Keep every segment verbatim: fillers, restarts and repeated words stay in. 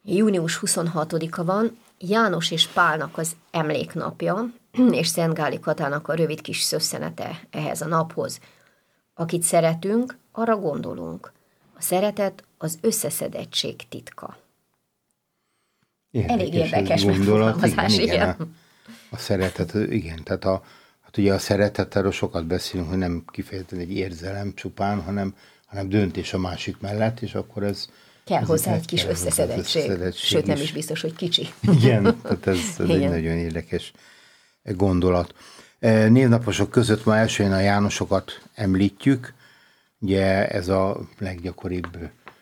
június huszonhatodika van, János és Pálnak az emléknapja, és Szent Gáli Katának a rövid kis szösszenete ehhez a naphoz. Akit szeretünk, arra gondolunk. A szeretet az összeszedettség titka. Érdekes, elég érdekes megfogalmazás, igen, igen. igen. A, a szeretet, igen, tehát a, hát ugye a szeretetről sokat beszélünk, hogy nem kifejezetten egy érzelem csupán, hanem, hanem döntés a másik mellett, és akkor ez... Kell ez hozzá egy kis kell összeszedettség, összeszedettség sőt nem is. is biztos, hogy kicsi. Igen, tehát ez, ez egy nagyon érdekes gondolat. Névnaposok között ma elsőn a Jánosokat említjük, ugye ez a leggyakoribb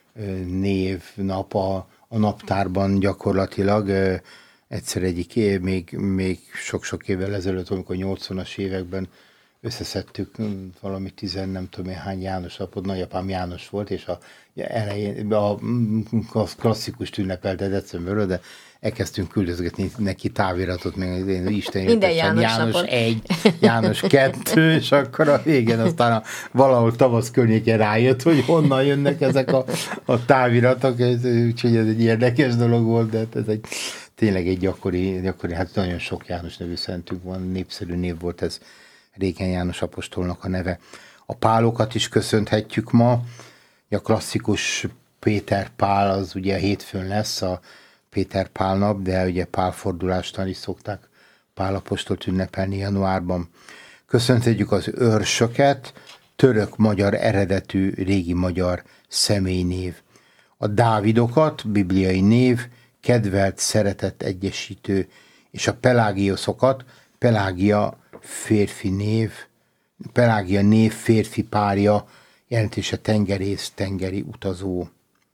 névnap a, a naptárban gyakorlatilag. Egyszer egyik még, még sok-sok évvel ezelőtt, amikor nyolcvanas években összeszedtük valami tizen, nem tudom én hány János napot, nagyapám János volt, és a elején a klasszikust ünnepelte decemberről, de elkezdtünk küldözgetni neki táviratot, meg én Isten minden János, János, János egy, János kettő, és akkor a végén aztán a, valahol tavasz környékén rájött, hogy honnan jönnek ezek a, a táviratok, úgyhogy ez egy érdekes dolog volt, de ez egy tényleg egy gyakori, gyakori, hát nagyon sok János nevű szentünk van, népszerű név volt ez, régen János apostolnak a neve. A Pálokat is köszönhetjük ma, a klasszikus Péter Pál az ugye hétfőn lesz a Péter Pál nap, de ugye pálfordulástól is szokták Pál apostolt ünnepelni januárban. Köszönhetjük az őrsöket, török-magyar eredetű régi magyar személynév. A Dávidokat, bibliai név, kedvelt, szeretett egyesítő, és a Pelágioszokat, Pelágia férfi név, Pelágia név férfi párja, jelentése tengerész, tengeri utazó.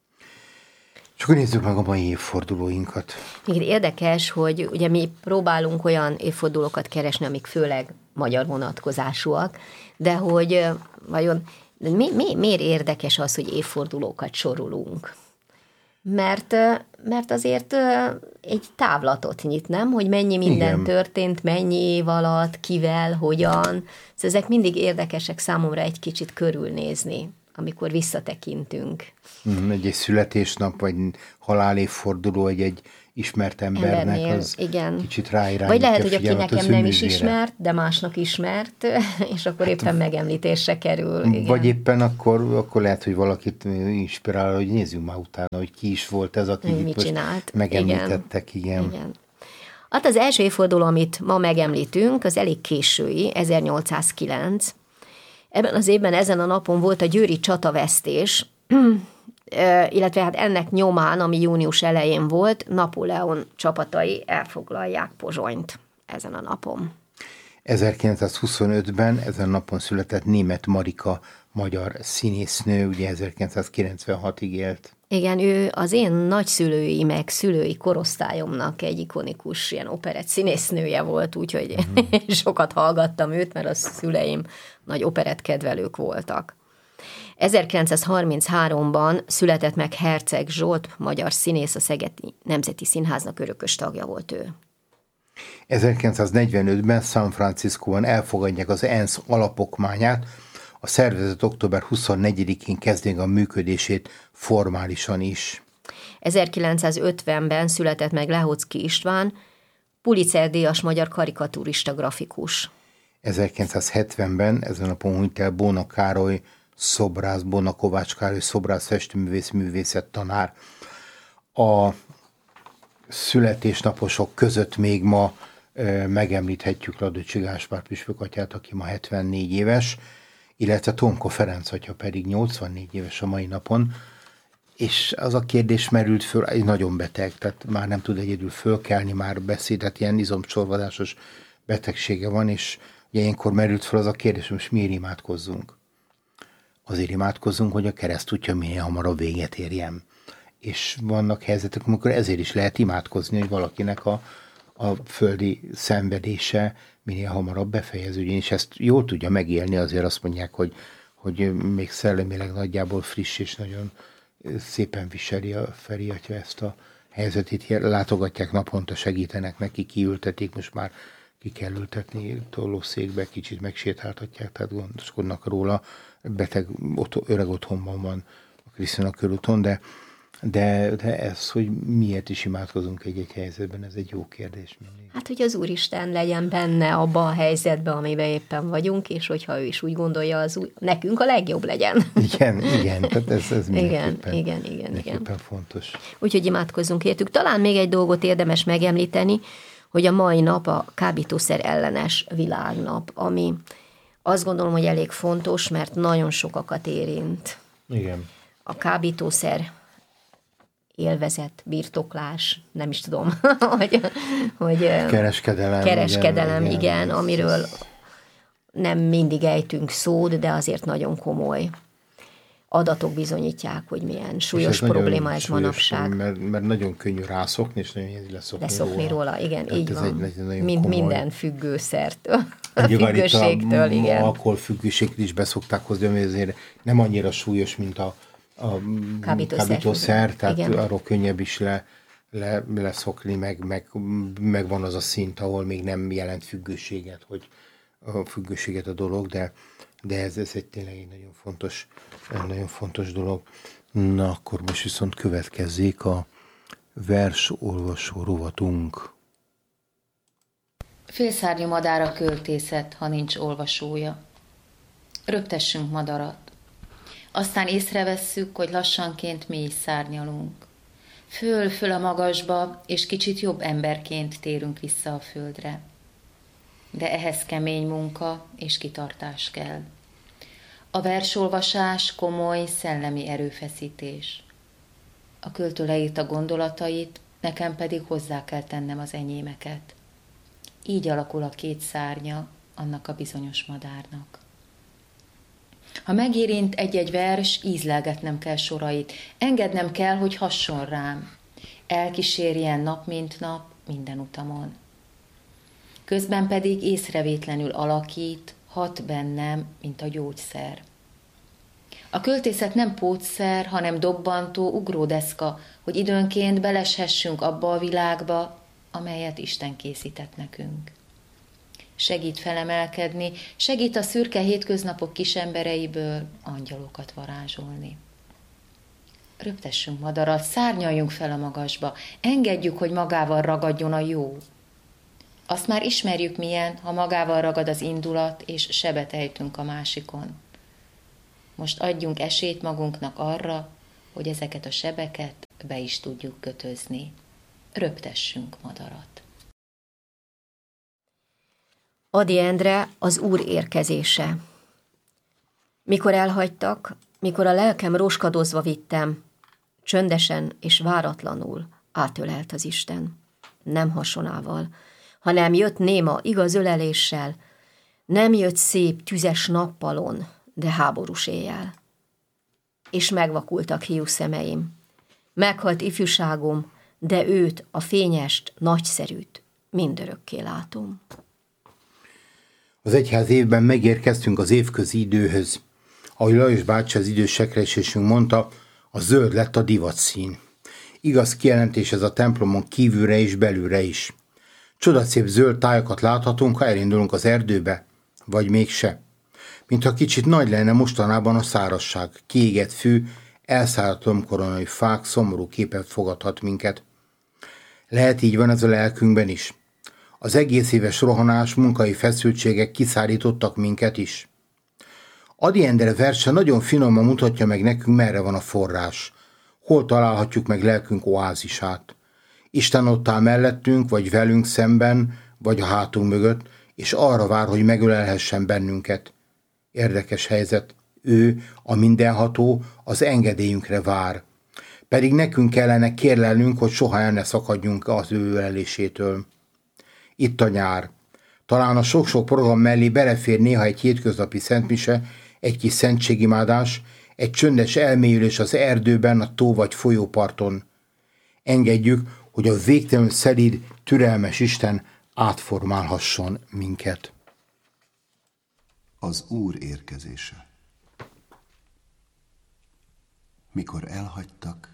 És akkor nézzük meg a mai évfordulóinkat. Igen, érdekes, hogy ugye mi próbálunk olyan évfordulókat keresni, amik főleg magyar vonatkozásúak, de hogy vajon mi, mi, miért érdekes az, hogy évfordulókat sorolunk? Mert, mert azért egy távlatot nyit, nem? Hogy mennyi minden Igen. történt, mennyi év alatt, kivel, hogyan. Szóval ezek mindig érdekesek számomra egy kicsit körülnézni, amikor visszatekintünk. Egy, egy születésnap, vagy halálévforduló, egy, egy ismert embernek, Embernél, az igen. kicsit ráirányítja. Vagy lehet, hogy aki nekem nem is műzére. Ismert, de másnak ismert, és akkor hát, éppen megemlítésre kerül. Igen. Vagy éppen akkor, akkor lehet, hogy valakit inspirál, hogy nézzünk már utána, hogy ki is volt ez, aki mit csinált. megemlítettek. Igen. Igen. igen. Hát az első évforduló, amit ma megemlítünk, az elég késői, ezernyolcszázkilenc. Ebben az évben, ezen a napon volt a győri csatavesztés, illetve hát ennek nyomán, ami június elején volt, Napóleon csapatai elfoglalják Pozsonyt ezen a napon. ezerkilencszázhuszonötben ezen a napon született Németh Marika magyar színésznő, ugye ezerkilencszázkilencvenhatig élt. Igen, ő az én nagyszülői, meg szülői korosztályomnak egy ikonikus ilyen operett színésznője volt, úgyhogy mm. sokat hallgattam őt, mert a szüleim nagy operett kedvelők voltak. ezerkilencszázharmincháromban született meg Herceg Zsolt, magyar színész, a Szegedi Nemzeti Színháznak örökös tagja volt ő. ezerkilencszáznegyvenötben San Franciscóban elfogadják az ENSZ alapokmányát, a szervezet október huszonnegyedikén kezdi a működését formálisan is. ezerkilencszázötvenben született meg Lehocki István, Pulitzer-díjas magyar karikaturista grafikus. ezerkilencszázhetvenben ezen a napon hunyt el Bóna Károly szobrász, Bóna Kovács Károly szobrász, festőművész, művészet tanár. A születésnaposok között még ma e, megemlíthetjük Radőcsy Gáspár püspökatyát, aki ma hetvennégy éves, illetve Tomko Ferenc atya pedig nyolcvannégy éves a mai napon, és az a kérdés merült föl, egy nagyon beteg, tehát már nem tud egyedül fölkelni, már beszéd, tehát ilyen izomcsorvadásos betegsége van, és ugye ilyenkor merült föl az a kérdés, hogy most miért imádkozzunk? Azért imádkozzunk, hogy a keresztútja minél hamarabb véget érjen. És vannak helyzetek, amikor ezért is lehet imádkozni, hogy valakinek a, a földi szenvedése minél hamarabb befejeződjön, és ezt jól tudja megélni, azért azt mondják, hogy, hogy még szellemileg nagyjából friss, és nagyon szépen viseli a Feri atya ezt a helyzetét, látogatják naponta, segítenek neki, kiültetik, most már ki kell ültetni tollószékbe, kicsit megsétáltatják, tehát gondoskodnak róla, beteg otthon, öreg otthonban van a Krisztina körúton, de De, de ez, hogy miért is imádkozunk egy-egy helyzetben, ez egy jó kérdés mindig. Hát, hogy az Úristen legyen benne abba a helyzetben, amiben éppen vagyunk, és hogyha ő is úgy gondolja, az úgy, nekünk a legjobb legyen. Igen, igen, tehát ez, ez mindenképpen, igen, igen, igen, mindenképpen igen. fontos. Úgyhogy imádkozzunk értük. Talán még egy dolgot érdemes megemlíteni, hogy a mai nap a kábítószer ellenes világnap, ami azt gondolom, hogy elég fontos, mert nagyon sokakat érint. Igen. A kábítószer élvezet, birtoklás, nem is tudom, hogy, hogy kereskedelem, kereskedelem, igen, igen, igen, amiről nem mindig ejtünk szót, de azért nagyon komoly adatok bizonyítják, hogy milyen súlyos ez probléma ez manapság. Mert, mert nagyon könnyű rászokni, és nagyon könnyű leszokni, leszokni róla. róla. Igen, tehát így van. Egy, Mint komoly... minden függőszertől. A függőségtől, igen. A alkoholfüggőséget is beszokták hozni, ami azért nem annyira súlyos, mint a, a kábítószer, kábítószer tehát igen. Arról könnyebb is le, le, leszokni, meg, meg, meg van az a szint, ahol még nem jelent függőséget, hogy a függőséget a dolog, de, de ez, ez egy tényleg egy nagyon fontos, nagyon fontos dolog. Na, akkor most viszont következzék a versolvasó rovatunk. Félszárnyú madár a költészet, ha nincs olvasója. Röptessünk madarat. Aztán észrevesszük, hogy lassanként mi is szárnyalunk. Föl-föl a magasba, és kicsit jobb emberként térünk vissza a földre. De ehhez kemény munka és kitartás kell. A versolvasás komoly szellemi erőfeszítés. A költő leírta gondolatait, nekem pedig hozzá kell tennem az enyémeket. Így alakul a két szárnya annak a bizonyos madárnak. Ha megérint egy-egy vers, ízlelgetnem kell sorait, engednem kell, hogy hasson rám, elkísérjen nap mint nap minden utamon. Közben pedig észrevétlenül alakít, hat bennem, mint a gyógyszer. A költészet nem pótszer, hanem dobbantó ugródeszka, hogy időnként beleshessünk abba a világba, amelyet Isten készített nekünk. Segít felemelkedni, segít a szürke hétköznapok kisembereiből angyalokat varázsolni. Röptessünk madarat, szárnyaljunk fel a magasba, engedjük, hogy magával ragadjon a jó. Azt már ismerjük milyen, ha magával ragad az indulat, és sebet ejtünk a másikon. Most adjunk esélyt magunknak arra, hogy ezeket a sebeket be is tudjuk kötözni. Röptessünk madarat. Ady Endre, az Úr érkezése. Mikor elhagytak, mikor a lelkem roskadozva vittem, csöndesen és váratlanul átölelt az Isten. Nem hasonával, hanem jött néma igaz öleléssel, nem jött szép tüzes nappalon, de háborús éjjel. És megvakultak hiú szemeim. Meghalt ifjúságom, de őt, a fényest, nagyszerűt mindörökké látom. Az egyház évben megérkeztünk az évközi időhöz. Ahogy Lajos bácsi az idős sekreesésünk mondta, a zöld lett a divatszín. Igaz kijelentés ez a templomon kívülre és belülre is. Csodaszép zöld tájakat láthatunk, ha elindulunk az erdőbe, vagy mégse. Mintha kicsit nagy lenne mostanában a szárazság, kiégett fű, elszállt lombkoronai fák, szomorú képet fogadhat minket. Lehet így van ez a lelkünkben is. Az egész éves rohanás, munkai feszültségek kiszárítottak minket is. Ady Endre verse nagyon finoman mutatja meg nekünk, merre van a forrás. Hol találhatjuk meg lelkünk oázisát. Isten ott áll mellettünk, vagy velünk szemben, vagy a hátunk mögött, és arra vár, hogy megölelhessen bennünket. Érdekes helyzet. Ő, a mindenható, az engedélyünkre vár. Pedig nekünk kellene kérlelnünk, hogy soha el ne szakadjunk az ő ölelésétől. Itt a nyár. Talán a sok-sok program mellé belefér néha egy hétköznapi szentmise, egy kis szentségimádás, egy csöndes elmélyülés az erdőben, a tó vagy folyóparton. Engedjük, hogy a végtelenül szelíd, türelmes Isten átformálhasson minket. Az Úr érkezése. Mikor elhagytak,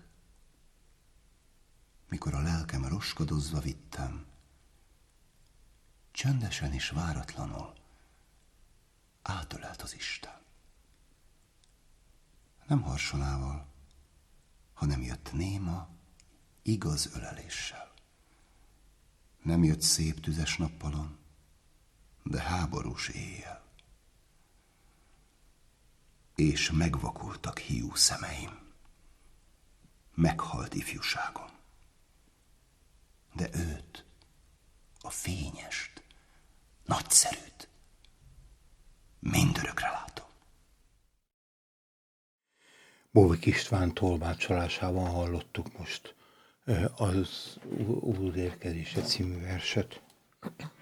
mikor a lelkem roskadozva vittem, csöndesen és váratlanul átölelt az Isten. Nem harsonával, hanem jött néma, igaz öleléssel. Nem jött szép tüzes nappalon, de háborús éjjel. És megvakultak hiú szemeim, meghalt ifjúságom. De őt, a fényest, nagyszerűt, mindörökre látom. Bóvik István tolmácsolásában hallottuk most az Úr érkezése című verset.